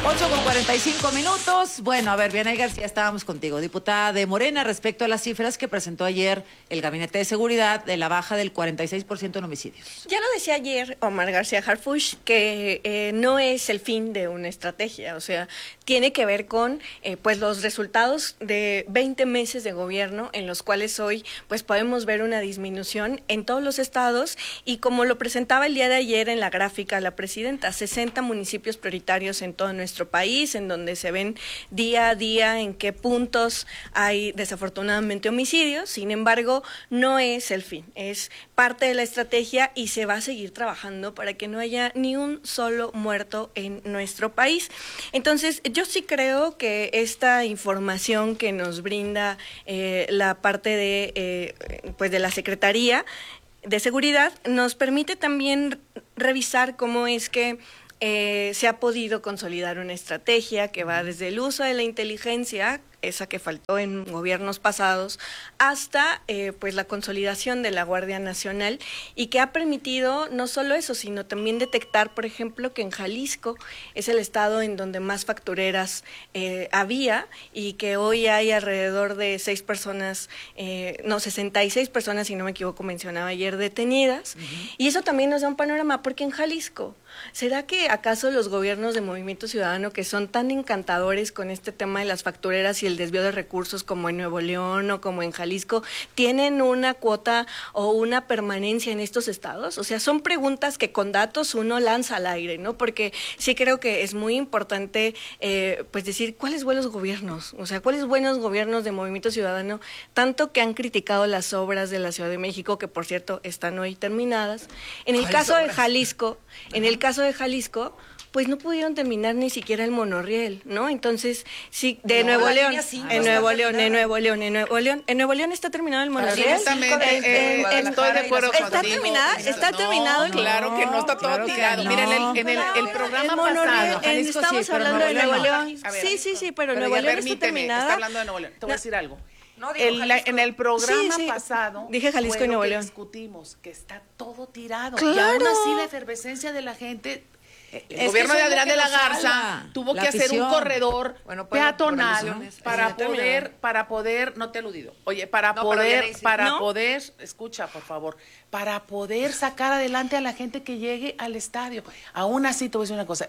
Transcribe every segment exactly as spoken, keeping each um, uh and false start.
ocho con cuarenta y cinco minutos. Bueno, a ver, Vianey García, estábamos contigo. Diputada de Morena, respecto a las cifras que presentó ayer el Gabinete de Seguridad de la baja del cuarenta y seis por ciento en homicidios. Ya lo decía ayer Omar García Harfuch, que eh, no es el fin de una estrategia, o sea, tiene que ver con eh, pues los resultados de veinte meses de gobierno en los cuales hoy pues podemos ver una disminución en todos los estados y como lo presentaba el día de ayer en la gráfica la presidenta, sesenta municipios prioritarios en todo nuestro país, en donde se ven día a día en qué puntos hay desafortunadamente homicidios. Sin embargo, no es el fin, es parte de la estrategia y se va a seguir trabajando para que no haya ni un solo muerto en nuestro país. Entonces, yo sí creo que esta información que nos brinda eh, la parte de, eh, pues de la Secretaría de Seguridad nos permite también revisar cómo es que Eh, se ha podido consolidar una estrategia que va desde el uso de la inteligencia, esa que faltó en gobiernos pasados, hasta eh, pues la consolidación de la Guardia Nacional y que ha permitido no solo eso, sino también detectar, por ejemplo, que en Jalisco es el estado en donde más factureras eh, había y que hoy hay alrededor de seis personas, eh, no, sesenta y seis personas, si no me equivoco, mencionaba ayer, detenidas. Uh-huh. Y eso también nos da un panorama, porque en Jalisco, ¿será que acaso los gobiernos de Movimiento Ciudadano, que son tan encantadores con este tema de las factureras y el desvío de recursos como en Nuevo León o como en Jalisco, tienen una cuota o una permanencia en estos estados? O sea, son preguntas que con datos uno lanza al aire, ¿no? Porque sí creo que es muy importante eh, pues decir cuáles buenos gobiernos, o sea, cuáles buenos gobiernos de Movimiento Ciudadano, tanto que han criticado las obras de la Ciudad de México, que por cierto están hoy terminadas. En el caso de Jalisco, en el caso de Jalisco, pues no pudieron terminar ni siquiera el monorriel, ¿no? Entonces, sí, de no, Nuevo León, cinco, en Nuevo León, en Nuevo León, en Nuevo León, en Nuevo León está terminado el monorriel. Exactamente, eh, eh, estoy de acuerdo contigo. ¿Está terminada? ¿Está no, terminado? No, claro que no, está todo claro tirado. No. Miren, el, en el, el programa el pasado. En, estamos sí, hablando de Nuevo León. León. Ver, sí, sí, sí, pero, pero Nuevo León está terminada. Está hablando de Nuevo León. Te voy a decir algo. No, digo, el, la, en el programa sí, sí. pasado dije Jalisco y Nuevo León. Discutimos que está todo tirado. Claro. Y aún así la efervescencia de la gente. El es gobierno de Adrián de la Garza salva, tuvo que hacer un corredor bueno, pues, peatonal para poder, para poder, no te he eludido, oye, para no, poder, para ¿no? poder, escucha por favor, para poder sacar adelante a la gente que llegue al estadio. Aún así te voy a decir una cosa,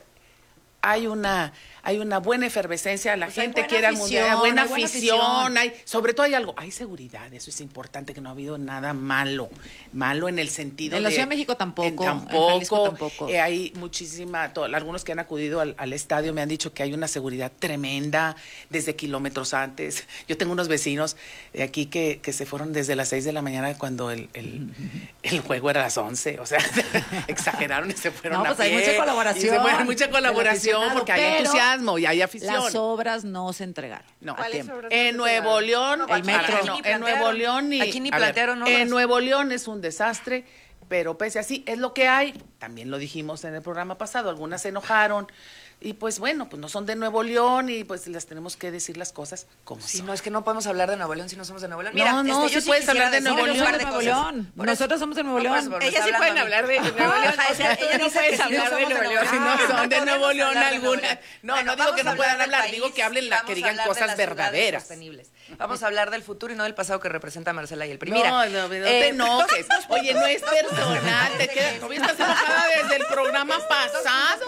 hay una, hay una buena efervescencia, la pues gente quiere al mundial, hay buena, buena afición, afición. Hay, sobre todo hay algo, hay seguridad, eso es importante, que no ha habido nada malo, malo en el sentido de... En la Ciudad de México tampoco, en tampoco, en Jalisco tampoco. Eh, hay muchísima, to, algunos que han acudido al, al estadio me han dicho que hay una seguridad tremenda desde kilómetros antes. Yo tengo unos vecinos de aquí que, que se fueron desde las seis de la mañana cuando el, el, el juego era a las once, o sea, exageraron y se fueron no, a pues pie. hay mucha colaboración. Y se fueron, mucha colaboración porque hay entusiasmo y hay afición. Las obras no se entregaron. No, a tiempo. En Nuevo León, el metro. No, en Nuevo León y aquí ni plantearon ver, en Nuevo León es un desastre, pero pese así es lo que hay. También lo dijimos en el programa pasado, algunas se enojaron. Y pues bueno, pues no son de Nuevo León y pues les tenemos que decir las cosas como sí, son. no, es que no podemos hablar de Nuevo León si no somos de Nuevo León. Mira, no, no, este, sí puedes hablar de Nuevo León. De Nuevo León. Nosotros somos de Nuevo León. Ellas sí pueden hablar de Nuevo León. Ella no puede hablar de Nuevo León. Si no son de Nuevo León algunas. No, no digo que no puedan hablar, digo que hablen, que digan cosas verdaderas. Vamos a hablar del futuro y no del pasado que representa Marcela y el P R I. Mira, no, no, no te enojes. Oye, no es personal. Te quedas, todavía estás enojada desde el programa pasado.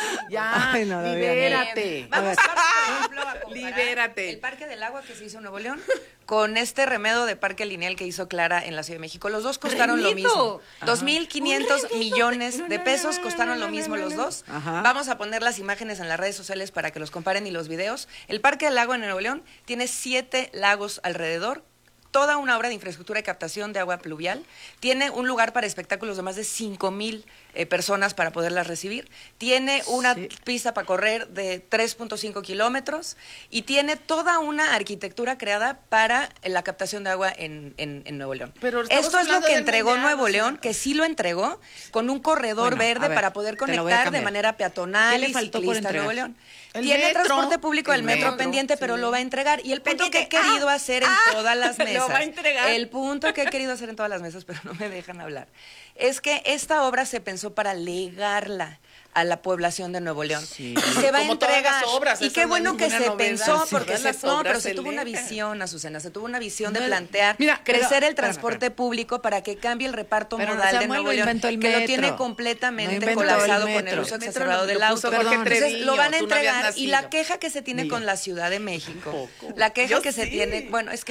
Ya, libérate. Vamos a, por ejemplo, a comparar Libérate. el Parque del Agua que se hizo en Nuevo León con este remedo de parque lineal que hizo Clara en la Ciudad de México. Los dos costaron ¡Remedo! lo mismo. dos mil quinientos millones de pesos costaron lo mismo los dos. Ajá. Vamos a poner las imágenes en las redes sociales para que los comparen y los videos. El Parque del Agua en Nuevo León tiene siete lagos alrededor, toda una obra de infraestructura de captación de agua pluvial, tiene un lugar para espectáculos de más de cinco mil eh, personas para poderlas recibir, tiene una sí. pista para correr de tres punto cinco kilómetros y tiene toda una arquitectura creada para la captación de agua en, en, en Nuevo León. Pero esto es lo que entregó mundial, Nuevo León, que sí lo entregó, con un corredor bueno, verde ver, para poder conectar de manera peatonal y ciclista a Nuevo León. El tiene metro, transporte público del metro, metro pendiente, sí. pero lo va a entregar. Y el punto pendiente. que he querido ah, hacer en ah, todas las mesas, lo va a entregar. el punto que he querido hacer en todas las mesas, pero no me dejan hablar, es que esta obra se pensó para legarla a la población de Nuevo León. Sí. Y se va Como a entregar. Obras, y qué no bueno que se novedad. pensó, Sí, porque se, no, pero se se tuvo una leen. visión, Azucena, se tuvo una visión de No, plantear mira, crecer pero- el transporte espérame, público para que cambie el reparto Pero modal de Samuel Nuevo no León, inventó el que lo metro. tiene No completamente inventó colapsado el con el metro. uso El metro exacerbado lo del puso auto. Jorge Entonces Treviño, lo van a tú no habías entregar y nacido. la queja que se tiene Ni con yo. la Ciudad de México, Tampoco. la queja Yo que se sí. tiene, bueno, es que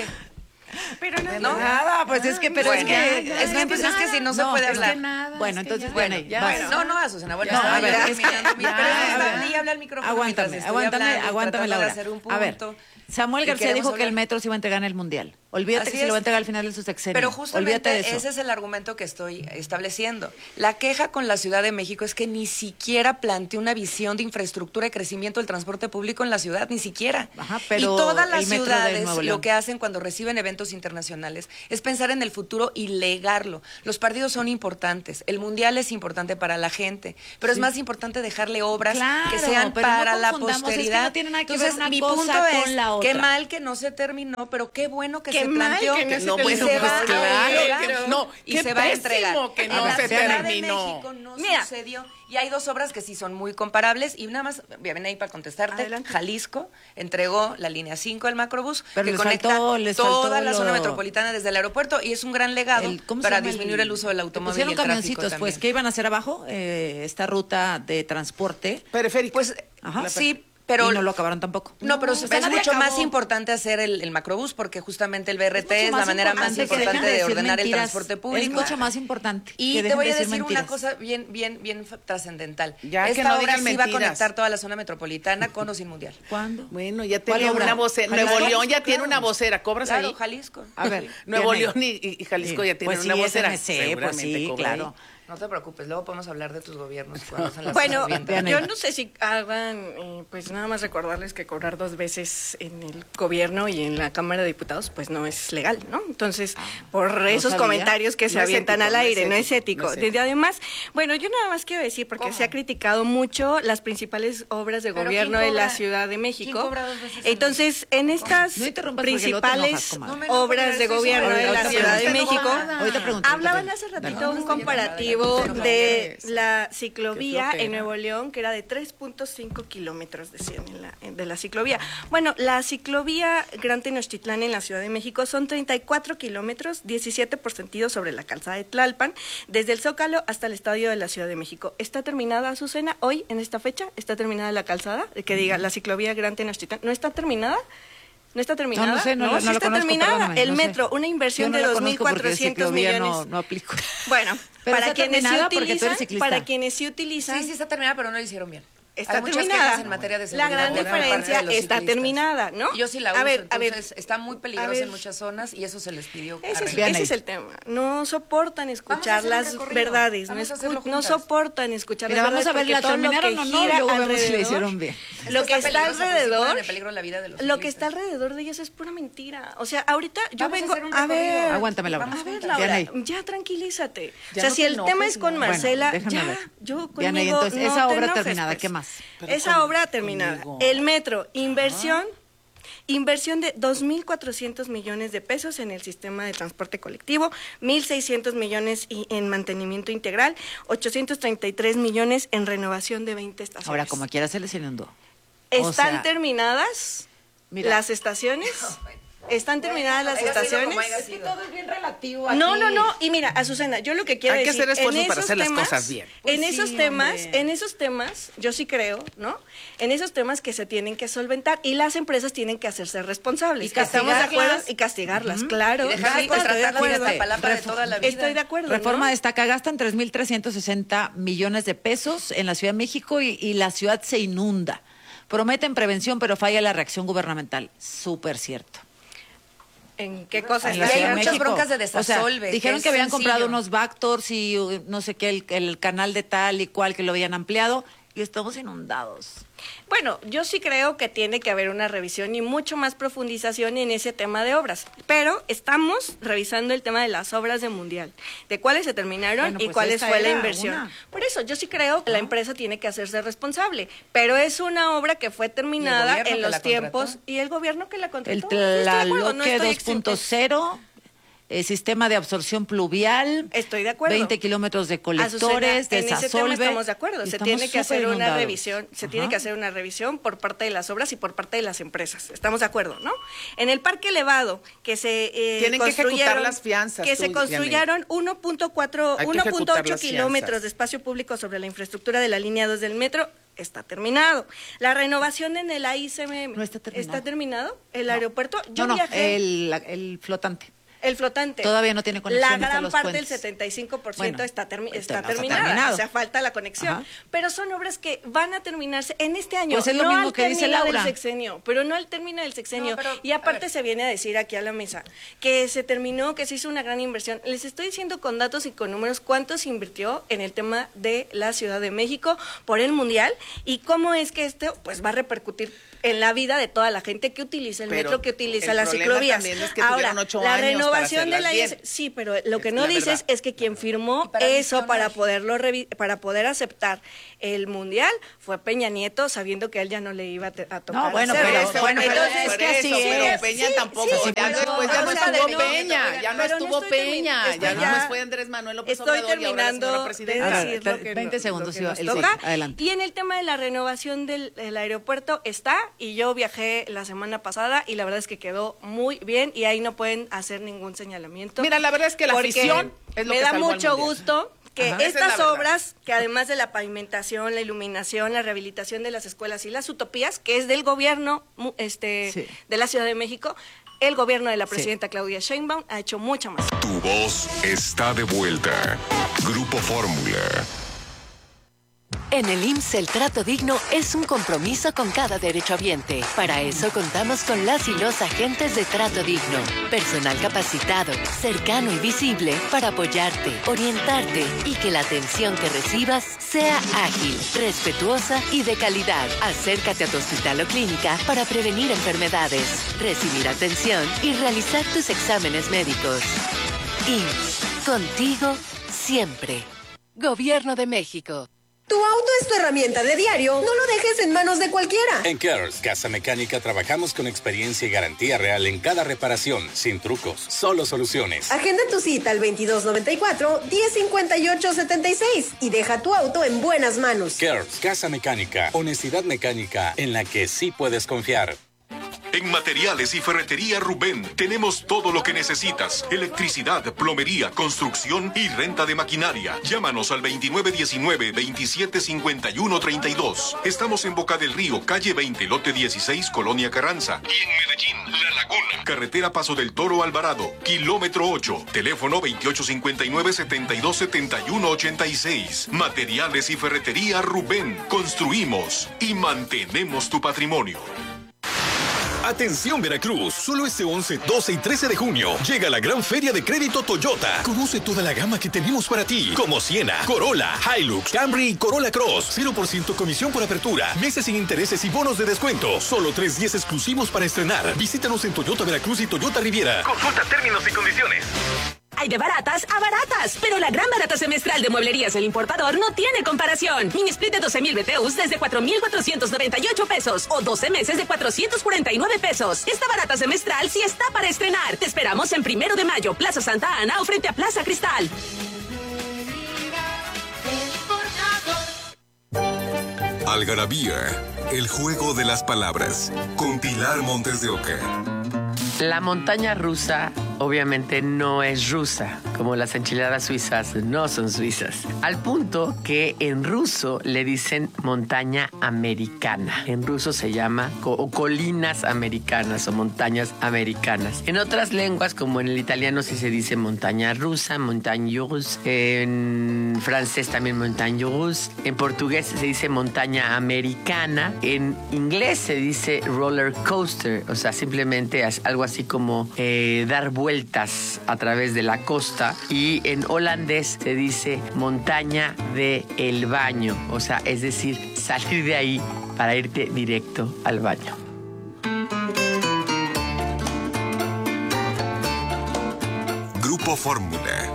Pero no, ¿no? Nada, pues es que, pero Bueno, es que, ya, es que, pues es que si no se puede es hablar. que nada, Bueno, es que entonces, ya. bueno, Bueno, ya, vas. bueno. No, no, Azucena, bueno, No, estaba a ver, yo es que- terminando mi- ya, pero es que a está- ver. ni habla al micrófono Aguántame, mientras estoy aguántame, hablando y aguántame, tratando de Laura. hacer un A ver, punto. Samuel Y García queremos dijo que el hablar. metro se iba a entregar en el Mundial. Olvídate Así que se lo es. va a entregar al final de su sexenio. Pero Olvídate justamente de eso. ese es el argumento que estoy estableciendo. La queja con la Ciudad de México es que ni siquiera planteó una visión de infraestructura y crecimiento del transporte público en la ciudad, ni siquiera. Ajá, pero y todas las el metro de ciudades Nuevo León. lo que hacen cuando reciben eventos internacionales es pensar en el futuro y legarlo. Los partidos son importantes, el mundial es importante para la gente, pero es más importante dejarle obras Claro, que sean pero no para la confundamos, es que posteridad. no tiene nada que Entonces, ver una mi cosa punto con es la qué otra. mal que no se terminó, pero qué bueno que Qué se mal planteó que no se No, y bueno, se pues va a claro, entregar. creo- no, y qué se va a entregar. pésimo que no En la se Ciudad de terminó. México no Mira. sucedió. Y hay dos obras que sí son muy comparables. Y nada más, vienen ahí para contestarte. Adelante. Jalisco entregó la línea cinco del macrobús Pero que les conecta faltó- les toda faltó la lo- zona metropolitana desde el aeropuerto y es un gran legado El- ¿cómo se para llama disminuir el, uso del que automóvil y pusieron el tráfico camioncitos, pues, también. ¿qué iban a hacer abajo? Eh, esta ruta de transporte. Periférico. Pues Ajá. sí, pero Y no lo acabaron tampoco. No, pero o sea, es nadie mucho acabó. más importante hacer el, el macrobús porque justamente el B R Es T mucho es, la más manera más importante que dejen importante de decir ordenar el mentiras. transporte público. Es mucho más importante. Y que te dejen voy a de decir una mentiras. cosa bien, bien, bien fa- trascendental. Ya, que Esta no obra digan sí va a mentiras. conectar toda la zona metropolitana con o sin mundial. ¿Cuándo? Bueno, ya ¿Cuál tiene obra? una vocera. Jalisco. Nuevo León ya Claro. tiene una vocera. ¿Cobras Claro, ahí? Jalisco. A ver. Nuevo tiene- León y, y Jalisco ya tienen pues una sí, vocera. S M C, pues sí, Seguramente cobra claro. ahí. No te preocupes, luego podemos hablar de tus gobiernos cuando hacen las Bueno, cosas bien. Vean yo ahí. no sé si hagan, eh, pues nada más recordarles que cobrar dos veces en el gobierno y en la Cámara de Diputados, pues no es legal, ¿no? Entonces, por esos sabía. comentarios que se No es avientan ético, al no es aire, no es ético, ético. no es ético. Y además, bueno, yo nada más quiero decir, porque ¿Cómo? se ha criticado mucho las principales obras de ¿Pero gobierno quién de la cobra? Ciudad de ¿Quién México. cobra dos veces en el- Entonces, en estas No interrumpas porque luego te principales enojas, comadre. No me enojo, obras pero de eso es gobierno ahorita de la pregunto. Ciudad de No México, Ahorita pregunto, ahorita hablaban pregunto. hace Dale. ratito un estoy comparativo enojada, no de te la ciclovía Qué en Nuevo León, que era de tres punto cinco kilómetros, decían, en la, en- de la ciclovía. Bueno, la ciclovía Gran Tenochtitlán en la Ciudad de México son treinta y cuatro kilómetros, diecisiete por sentido sobre la calzada de Tlalpan, desde el Zócalo hasta el Estadio de la Ciudad de México. ¿Está terminada, Azucena, hoy, en esta fecha? ¿Está terminada la calzada? Que diga, la ciclovía Gran Tenochtitlán. ¿No está terminada? ¿No está terminada? No, no sé, no, la- sí no la está conozco, terminada. perdóname, el no sé. metro, una inversión Yo no de la dos mil conozco porque cuatrocientos ciclovía millones. No, no aplico. Bueno, Pero para está quienes sí terminada porque tú eres utilizan, ciclista. para quienes sí utilizan, Sí, sí está terminada, pero no lo hicieron bien. está Hay muchas terminada. quejas en materia de La seguridad gran por parte de diferencia los está ciclistas. terminada, ¿no? Yo sí la A uso, ver, a ver, entonces está muy peligrosa a ver. en muchas zonas y eso se les pidió Ese es, arreglar. ese es el tema. No soportan escuchar hacer un las recorrido. verdades, no, Vamos a escu- hacerlo no juntas. soportan escuchar Mira, las vamos a ver, verdades. ¿la porque todo lo terminaron que o no? Y gira luego vemos si la alrededor- hicieron bien. Es Lo que está está peligrosa porque sí alrededor, ponen en peligro la vida de los lo que está ciclistas. alrededor de ellos es pura mentira. O sea, ahorita yo Vamos a vengo hacer un a recorrido. ver. Aguántame, Laura. A ver, Vean Laura, ahí. ya tranquilízate. Ya o sea, no si te el enojes, tema es con no. Marcela, Bueno, déjame ya, ver. yo conmigo Vean ahí, entonces, no esa te obra enojes, terminada, pues. ¿qué más? Pero Esa con- obra terminada. conmigo. El metro, inversión, inversión de dos mil cuatrocientos millones de pesos en el sistema de transporte colectivo, mil seiscientos millones y- en mantenimiento integral, ochocientos treinta y tres millones en renovación de veinte estaciones. Ahora, como quiera, se les inundó. O ¿Están sea, terminadas mira. las estaciones? ¿Están terminadas las haya sido estaciones? como haya sido. todo es bien relativo. No, no, no. Y mira, Azucena, yo lo que quiero Hay que decir, hacer esfuerzos en para esos hacer las temas- cosas bien. en Pues esos sí, temas, hombre. en esos temas, yo sí creo, ¿no? En esos temas que se tienen que solventar y las empresas tienen que hacerse responsables. Y ¿Estamos de castigarlas. acuerdo? Y castigarlas, claro. Y dejar de Sí, estoy de contratarlas de acuerdo. esta palabra de toda la vida. Estoy de acuerdo. Reforma ¿no? destaca, gastan tres mil trescientos sesenta millones de pesos en la Ciudad de México y, y la ciudad se inunda. Prometen prevención, pero falla la reacción gubernamental. Súper cierto. ¿En qué cosas? En la Y hay Ciudad de muchas México. broncas de O sea, desasolve, que dijeron es que habían sencillo. comprado unos Bactors y uh, no sé qué, el, el canal de tal y cual que lo habían ampliado y estamos inundados. Bueno, yo sí creo que tiene que haber una revisión y mucho más profundización en ese tema de obras, pero estamos revisando el tema de las obras de Mundial, de cuáles se terminaron Bueno, y pues cuáles esta fue la era inversión. una. Por eso, yo sí creo que la empresa tiene que hacerse responsable, pero es una obra que fue terminada gobierno en que los la tiempos contrató. y el gobierno que la contrató. El Sí, estoy de acuerdo, no Tlaloque estoy dos punto cero eh, sistema de absorción pluvial. Estoy de acuerdo. veinte kilómetros de colectores, Azucena, de en ese tema estamos de acuerdo. Se tiene que hacer inundados. una revisión, se Ajá. tiene que hacer una revisión por parte de las obras y por parte de las empresas. Estamos de acuerdo, ¿no? En el parque elevado que se eh, tienen que ejecutar las fianzas. Que tú, se construyeron uno punto cuatro, uno punto ocho kilómetros fianzas. de espacio público sobre la infraestructura de la línea dos del metro. Está terminado. La renovación en el A I C M M. No está terminado. ¿Está terminado? ¿El no. aeropuerto? Yo no, no, viajé. El, el flotante. El flotante. Todavía no tiene conexión. La gran los parte puentes. del setenta y cinco por ciento bueno, está, termi está, está está terminada. terminado. O sea, falta la conexión. Ajá. Pero son obras que van a terminarse en este año. Pues es lo no mismo al que dice Laura. del sexenio, pero no al término del sexenio. No, pero, y aparte se viene a decir aquí a la mesa que se terminó, que se hizo una gran inversión. Les estoy diciendo con datos y con números cuánto se invirtió en el tema de la Ciudad de México por el Mundial y cómo es que esto pues va a repercutir en la vida de toda la gente que utiliza el pero metro, que utiliza el las problema ciclovías. también es que Ahora, ocho la años renovación para de la I S, bien. sí, pero lo que Es no la dices verdad. es que quien firmó para eso gestionar. para poderlo revi para poder aceptar el Mundial fue Peña Nieto, sabiendo que a él ya no le iba a, te a tocar. No, bueno, hacer pero- eso. bueno, pero entonces es por que así eso, es. pero Peña Sí, tampoco, sí, ya pero- después ya no o sea, estuvo de no- Peña, ya no pero no estuvo estoy termi- Peña, estoy ya ya- nomás fue Andrés Manuel López Estoy Obrador y ahora la terminando señora de presidenta. A ver, decir lo que veinte no- segundos, lo que nos el toca. seis, adelante. Y en el tema de la renovación del, del aeropuerto está, y yo viajé la semana pasada y la verdad es que quedó muy bien y ahí no pueden hacer ningún señalamiento. Mira, la verdad es que la porque afición es lo me que da salvó al mucho Mundial. gusto que Ajá. Esa es la estas verdad. obras, que además de la pavimentación, la iluminación, la rehabilitación de las escuelas y las utopías, que es del gobierno mu- este, Sí. de la Ciudad de México, el gobierno de la Sí. presidenta Claudia Sheinbaum ha hecho mucho más. Tu voz está de vuelta. Grupo Fórmula. En el I M S S el trato digno es un compromiso con cada derechohabiente. Para eso contamos con las y los agentes de trato digno. Personal capacitado, cercano y visible para apoyarte, orientarte y que la atención que recibas sea ágil, respetuosa y de calidad. Acércate a tu hospital o clínica para prevenir enfermedades, recibir atención y realizar tus exámenes médicos. I M S S, contigo siempre. Gobierno de México. Tu auto es tu herramienta de diario, no lo dejes en manos de cualquiera. En Cares Casa Mecánica trabajamos con experiencia y garantía real en cada reparación, sin trucos, solo soluciones. Agenda tu cita al veintidós noventa y cuatro, diez cincuenta y ocho setenta y seis y deja tu auto en buenas manos. Cares Casa Mecánica, honestidad mecánica en la que sí puedes confiar. En Materiales y Ferretería Rubén tenemos todo lo que necesitas. Electricidad, plomería, construcción y renta de maquinaria. Llámanos al veintinueve diecinueve, veintisiete cincuenta y uno treinta y dos. Estamos en Boca del Río, calle veinte, lote dieciséis, Colonia Carranza. Y en Medellín, La Laguna. Carretera Paso del Toro Alvarado, kilómetro ocho. Teléfono veintiocho cincuenta y nueve, setenta y dos setenta y uno ochenta y seis. Materiales y Ferretería Rubén. Construimos y mantenemos tu patrimonio. Atención Veracruz, solo este once, doce y trece de junio llega la gran feria de crédito Toyota. Conoce toda la gama que tenemos para ti, como Siena, Corolla, Hilux, Camry y Corolla Cross. cero por ciento comisión por apertura, meses sin intereses y bonos de descuento. Solo tres días exclusivos para estrenar. Visítanos en Toyota Veracruz y Toyota Riviera. Consulta términos y condiciones. Hay de baratas a baratas, pero la gran barata semestral de Mueblerías El Importador no tiene comparación. Mini split de doce mil B T Us desde cuatro mil cuatrocientos noventa y ocho pesos o doce meses de cuatrocientos cuarenta y nueve pesos. Esta barata semestral sí está para estrenar. Te esperamos en Primero de Mayo, Plaza Santa Ana o frente a Plaza Cristal. Algarabía, el juego de las palabras, con Pilar Montes de Oca. La montaña rusa obviamente no es rusa, como las enchiladas suizas no son suizas. Al punto que en ruso le dicen montaña americana. En ruso se llama co- o colinas americanas o montañas americanas. En otras lenguas, como en el italiano, sí se dice montaña rusa, montagne russe. En francés también montagne russe. En portugués se dice montaña americana. En inglés se dice roller coaster, o sea, simplemente algo así como eh, dar vueltas a través de la costa. Y en holandés se dice montaña de el baño, o sea, es decir, salir de ahí para irte directo al baño. Grupo Fórmula.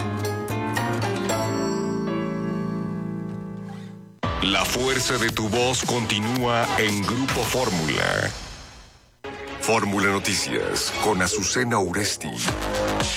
La fuerza de tu voz continúa en Grupo Fórmula. Fórmula Noticias con Azucena Uresti.